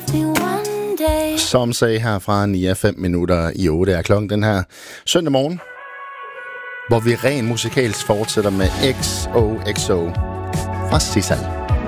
Som sagde herfra 9:05 minutter i 8 er klokken den her søndag morgen, hvor vi ren musikalsk fortsætter med XOXO fra Sissal.